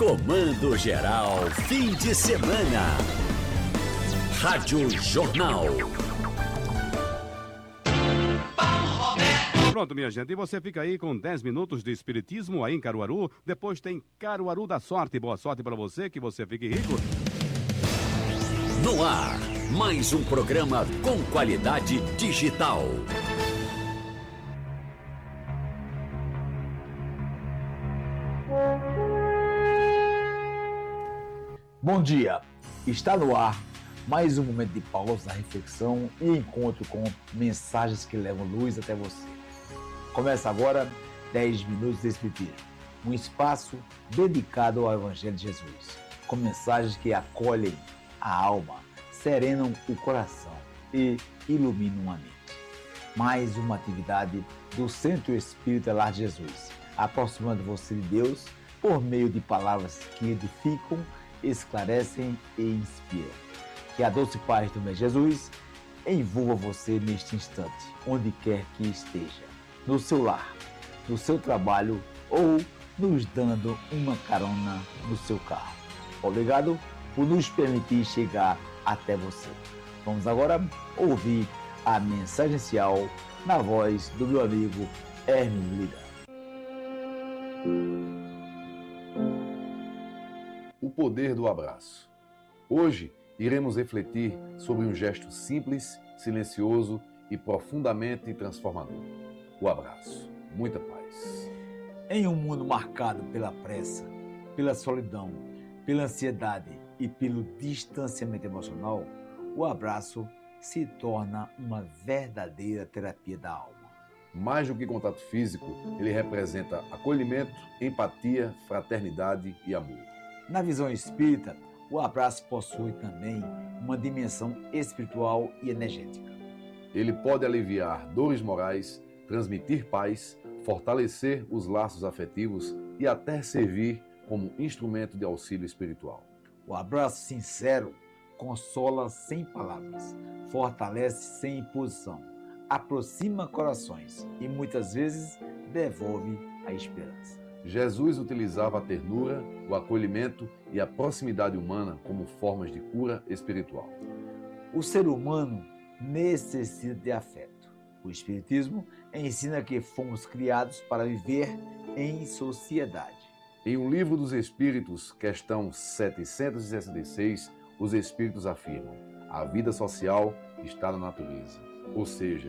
Comando Geral, fim de semana. Rádio Jornal. Pronto, minha gente, e você fica aí com 10 minutos de espiritismo aí em Caruaru. Depois tem Caruaru da Sorte. Boa sorte pra você, que você fique rico. No ar, mais um programa com qualidade digital. Bom dia, está no ar mais um momento de pausa, reflexão e encontro com mensagens que levam luz até você. Começa agora 10 minutos de Espiritismo, um espaço dedicado ao Evangelho de Jesus, com mensagens que acolhem a alma, serenam o coração e iluminam a mente. Mais uma atividade do Centro Espírita Lar de Jesus, aproximando você de Deus por meio de palavras que edificam, esclarecem e inspiram. Que a doce paz do meu Jesus envolva você neste instante, onde quer que esteja, no seu lar, no seu trabalho ou nos dando uma carona no seu carro. Obrigado por nos permitir chegar até você. Vamos agora ouvir a mensagem inicial na voz do meu amigo Hermes Lira. O poder do abraço. Hoje iremos refletir sobre um gesto simples, silencioso e profundamente transformador. O abraço. Muita paz. Em um mundo marcado pela pressa, pela solidão, pela ansiedade e pelo distanciamento emocional, o abraço se torna uma verdadeira terapia da alma. Mais do que contato físico, ele representa acolhimento, empatia, fraternidade e amor. Na visão espírita, o abraço possui também uma dimensão espiritual e energética. Ele pode aliviar dores morais, transmitir paz, fortalecer os laços afetivos e até servir como instrumento de auxílio espiritual. O abraço sincero consola sem palavras, fortalece sem imposição, aproxima corações e muitas vezes devolve a esperança. Jesus utilizava a ternura, o acolhimento e a proximidade humana como formas de cura espiritual. O ser humano necessita de afeto. O Espiritismo ensina que fomos criados para viver em sociedade. Em O Livro dos Espíritos, questão 766, os Espíritos afirmam: a vida social está na natureza, ou seja,